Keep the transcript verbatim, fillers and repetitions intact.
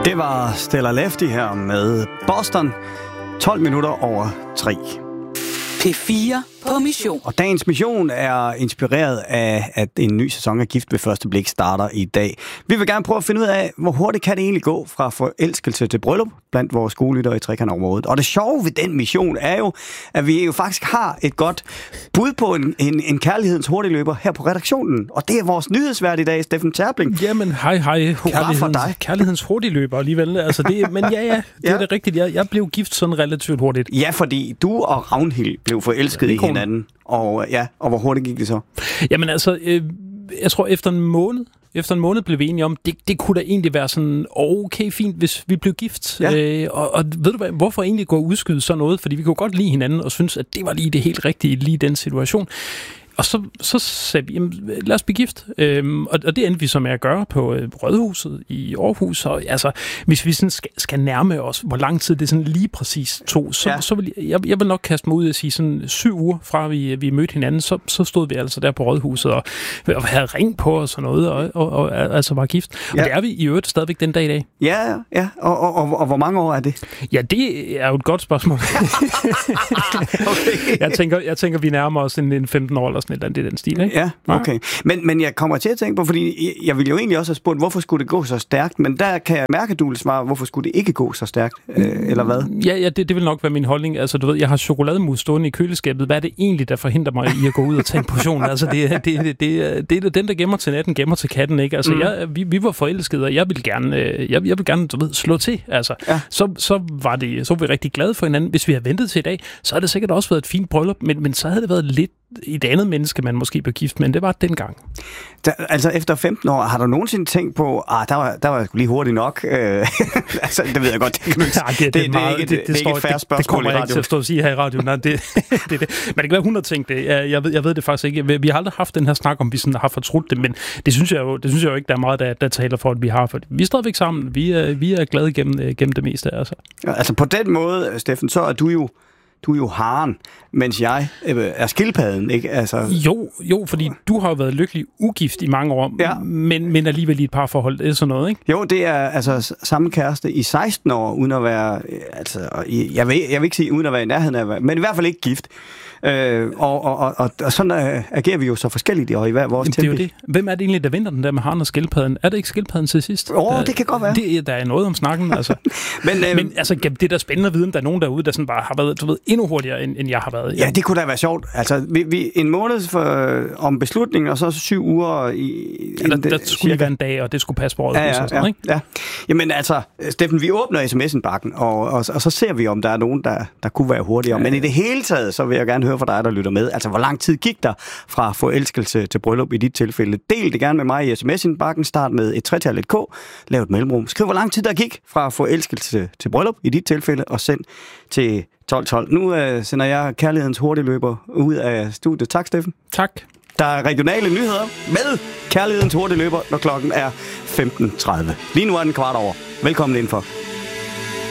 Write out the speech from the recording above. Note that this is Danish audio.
Det var Stella Lefty her med Boston, tolv minutter over tre. P fire på mission. Og dagens mission er inspireret af, at en ny sæson af Gift ved første blik starter i dag. Vi vil gerne prøve at finde ud af, hvor hurtigt kan det egentlig gå fra forelskelse til bryllup blandt vores skolelyttere i trekantområdet. Og det sjove ved den mission er jo, at vi jo faktisk har et godt bud på en, en, en kærlighedens hurtigløber her på redaktionen. Og det er vores nyhedsvært i dag, Steffen Terpling. Jamen, hej, hej. Kærlighedens, kærlighedens hurtigløber alligevel. Altså, det, men ja, ja, det ja. er det rigtigt. Jeg, jeg blev gift sådan relativt hurtigt. Ja, fordi du og Ragnhild blev forelsket ja, i hinanden. Og ja, og hvor hurtigt gik det så? Jamen altså, øh, jeg tror efter en måned, efter en måned blev vi enige om, det, det kunne da egentlig være sådan okay fint, hvis vi blev gift. Ja. Øh, og, og ved du hvad, hvorfor egentlig gå og udskyde sådan noget? Fordi vi kunne godt lide hinanden og synes, at det var lige det helt rigtige, lige den situation. Og så, så sagde vi, jamen, lad os blive gift. Øhm, og, og det endte vi så med at gøre på øh, Rådhuset i Aarhus. Og altså, hvis vi sådan skal, skal nærme os, hvor lang tid det sådan lige præcis tog, så, ja. så vil jeg, jeg vil nok kaste mig ud og sige sådan syv uger fra vi, vi mødte hinanden, så, så stod vi altså der på Rådhuset og, og havde ring på og sådan noget, og, og, og altså var gift. Og ja. det er vi i øvrigt stadigvæk den dag i dag. Ja, ja. Og, og, og, og hvor mange år er det? Ja, det er jo et godt spørgsmål. okay. jeg, tænker, jeg tænker, vi nærmer os en, en femten år eller sådan et eller andet, det er den stil, ikke? Ja, okay. Men, men jeg kommer til at tænke på, fordi jeg ville jo egentlig også have spurgt, hvorfor skulle det gå så stærkt, men der kan jeg mærke, at du vil svare, hvorfor skulle det ikke gå så stærkt, øh, eller hvad? Ja, ja det, det vil nok være min holdning. Altså, du ved, jeg har chokolademus stående i køleskabet. Hvad er det egentlig, der forhindrer mig i at gå ud og tage en portion? Altså, det, det, det, det, det er den, der gemmer til natten, gemmer til katten, ikke? Altså, mm. jeg, vi, vi var forelskede, og jeg ville gerne, jeg, jeg vil gerne, du ved, slå til. Altså, ja. så, så, var det, så var vi rigtig glade for hinanden. Hvis vi havde ventet til i dag, så havde det sikkert også været et fint bryllup, men, men så havde det været lidt et andet menneske, man måske blev gift, men det var dengang. Da, altså efter femten år, har du nogensinde tænkt på, ah, der var, der var jeg lige hurtigt nok? Øh, altså, det ved jeg godt, det kan man ja, det, det, det, det, meget, det, det, det, det er ikke et færre spørgsmål. Det kommer jeg ikke til at stå og sige her i radioen. Nej, det, det, det. Men det kan være hundrede ting det. Jeg, jeg, ved, jeg ved det faktisk ikke. Vi har aldrig haft den her snak om, vi sådan har fortrudt det, men det synes jeg jo, det synes jeg jo ikke, der er meget, der, der taler for, at vi har. For vi er stadigvæk sammen. Vi er, vi er glade gennem, gennem det meste. Altså. Ja, altså på den måde, Steffen, så er du jo Du er jo haren, mens jeg øh, er skildpadden, ikke? Altså... Jo, jo, fordi du har jo været lykkelig ugift i mange år, ja. men, men alligevel i et parforhold, det er sådan noget, ikke? Jo, det er altså samme kæreste i seksten år, uden at være, altså, jeg vil, jeg vil ikke sige uden at være i nærheden af, men i hvert fald ikke gift. Øh, og, og, og, og sådan uh, agerer vi jo så forskelligt i hver vores tempo. Det er jo det. Hvem er det egentlig, der vinder den der med haren og skildpadden? Er det ikke skildpadden til sidst? Åh, oh, det kan godt være. Det, der er noget om snakken, altså. men, øh, men altså, det er da spændende at vide, om der er nogen derude, der sådan bare har været, du ved, endnu hurtigere, end, end jeg har været. Ja, det kunne da være sjovt. Altså, vi, vi, en måned for, om beslutningen, og så syv uger i... Ja, der, der skulle lige være en dag, og det skulle passe på året. Ja, ja, ja, ikke? Ja. Jamen altså, Steffen, vi åbner sms'en-bakken, og, og, og så ser vi, om der er nogen, der, der kunne være hurtigere. Ja. Men i det hele taget, så vil jeg gerne høre fra dig, der lytter med. Altså, hvor lang tid gik der fra forelskelse til bryllup i dit tilfælde? Del det gerne med mig i sms'en-bakken. Start med et tretal, et K. Lav et mellemrum. Skriv, hvor lang tid der gik fra forelskelse til bryllup i dit tilfælde, og send til tolv tolv. Nu øh, sender jeg kærlighedens hurtigløber ud af studiet. Tak, Steffen. Tak. Der er regionale nyheder med kærlighedens hurtigløber, når klokken er femten tredive. Lige nu er den kvart over. Velkommen indenfor.